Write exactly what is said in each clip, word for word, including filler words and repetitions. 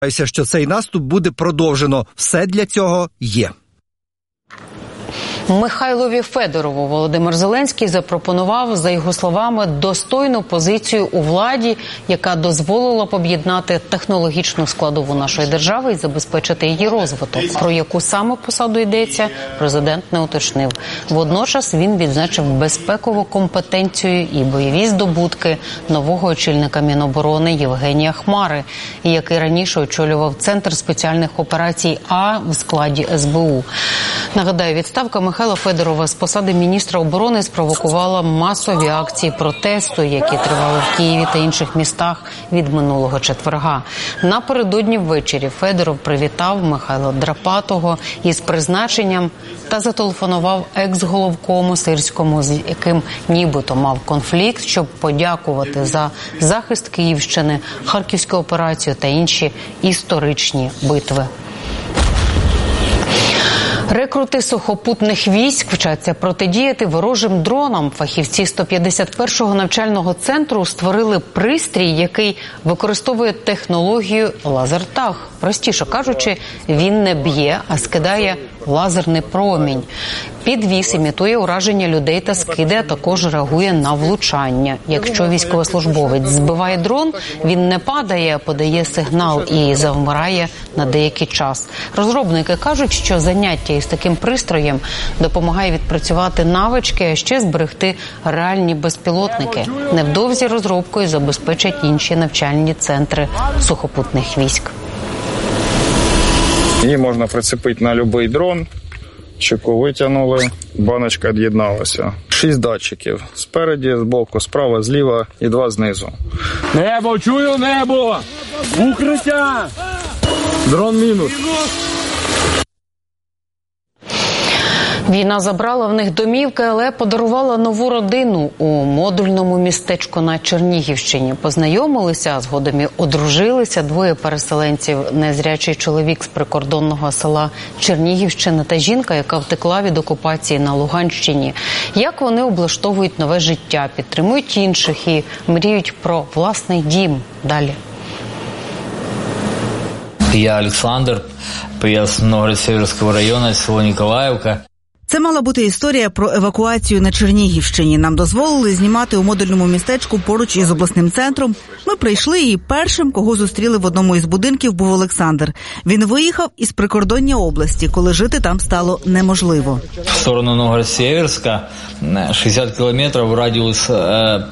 Що цей наступ буде продовжено. Все для цього є. Михайлові Федорову Володимир Зеленський запропонував, за його словами, достойну позицію у владі, яка дозволила б об'єднати технологічну складову нашої держави і забезпечити її розвиток. Про яку саме посаду йдеться, президент не уточнив. Водночас він відзначив безпекову компетенцію і бойові здобутки нового очільника Міноборони Євгенія Хмари, який раніше очолював Центр спеціальних операцій А в складі ес бе у. Нагадаю, відставка Михайла Федорова з посади міністра оборони спровокувала масові акції протесту, які тривали в Києві та інших містах від минулого четверга. Напередодні ввечері Федоров привітав Михайла Драпатого із призначенням та зателефонував екс-головкому Сирському, з яким нібито мав конфлікт, щоб подякувати за захист Київщини, Харківську операцію та інші історичні битви. Рекрути сухопутних військ вчаться протидіяти ворожим дронам. Фахівці сто п'ятдесят першого навчального центру створили пристрій, який використовує технологію лазертаг. Простіше кажучи, він не б'є, а скидає лазерний промінь. Підвіз імітує ураження людей та скиди, а також реагує на влучання. Якщо військовослужбовець збиває дрон, він не падає, а подає сигнал і завмирає на деякий час. Розробники кажуть, що заняття із таким пристроєм допомагає відпрацювати навички, а ще зберегти реальні безпілотники. Невдовзі розробкою забезпечать інші навчальні центри сухопутних військ. Її можна прицепити на будь-який дрон. Чеку витягнули, баночка від'єдналася. Шість датчиків. Спереді, збоку, справа, зліва і два знизу. Небо, чую небо! Укриття! Дрон мінус. Війна забрала в них домівки, але подарувала нову родину у модульному містечку на Чернігівщині. Познайомилися, а згодом і одружилися двоє переселенців. Незрячий чоловік з прикордонного села Чернігівщини та жінка, яка втекла від окупації на Луганщині. Як вони облаштовують нове життя, підтримують інших і мріють про власний дім. Далі. Я Олександр, приїзд з Новгород-Северського району, село Ніколаївка. Це мала бути історія про евакуацію на Чернігівщині. Нам дозволили знімати у модульному містечку поруч із обласним центром. Ми прийшли, і першим, кого зустріли в одному із будинків, був Олександр. Він виїхав із прикордоння області, коли жити там стало неможливо. В сторону Новгород-Северська шістдесят кілометрів радіус е,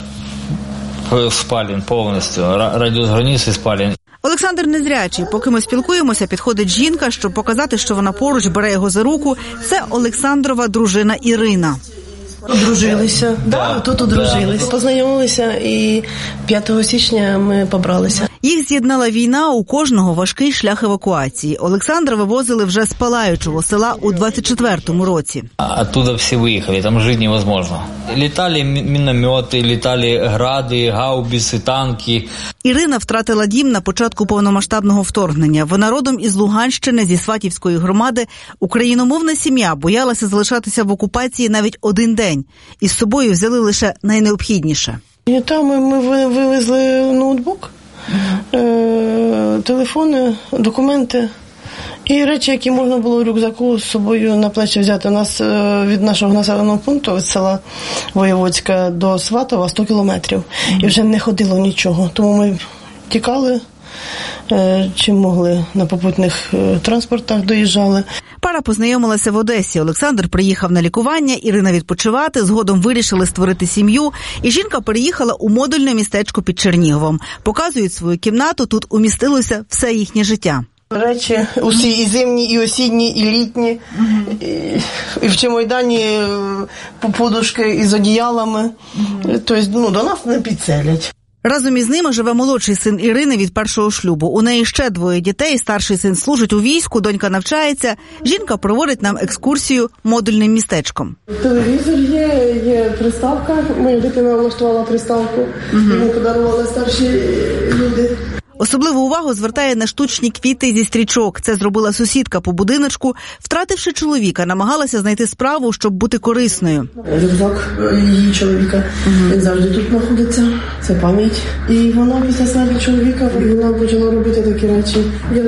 спален повністю, радіус границі спален. Олександр незрячий. Поки ми спілкуємося, підходить жінка, щоб показати, що вона поруч, бере його за руку. Це Олександрова дружина Ірина. Одружилися, да, да, тут одружилися. Да. Познайомилися і п'ятого січня ми побралися. Їх з'єднала війна, у кожного важкий шлях евакуації. Олександра вивозили вже з палаючого села у двадцять четвертому році. Оттуда всі виїхали, там жити невозможно. Літали міномети, літали гради, гаубиці, танки. Ірина втратила дім на початку повномасштабного вторгнення. Вона родом із Луганщини, зі Сватівської громади. Україномовна сім'я боялася залишатися в окупації навіть один день. Із собою взяли лише найнеобхідніше. І там ми, ми вивезли ноутбук, е, телефони, документи і речі, які можна було в рюкзаку з собою на плечі взяти. У нас е, від нашого населеного пункту, від села Воєводська до Сватова сто кілометрів. І вже не ходило нічого. Тому ми тікали, е, чим могли, на попутних е, транспортах доїжджали. Пара познайомилася в Одесі. Олександр приїхав на лікування, Ірина відпочивати. Згодом вирішили створити сім'ю. І жінка переїхала у модульне містечко під Черніговом. Показують свою кімнату, тут умістилося все їхнє життя. Речі усі і зимні, і осінні, і літні. Mm-hmm. І, і в чемодані подушки із одіялами. Mm-hmm. Тобто, ну, до нас не підселять. Разом із ними живе молодший син Ірини від першого шлюбу. У неї ще двоє дітей, старший син служить у війську, донька навчається. Жінка проводить нам екскурсію модульним містечком. Телевізор є, є приставка. Моя дитина влаштувала приставку. Угу. Йому подарували старші люди. Особливу увагу звертає на штучні квіти зі стрічок. Це зробила сусідка по будиночку. Втративши чоловіка, намагалася знайти справу, щоб бути корисною. Рюкзак її чоловіка, він завжди тут знаходиться, це пам'ять. І вона після смерті чоловіка, вона почала робити такі речі.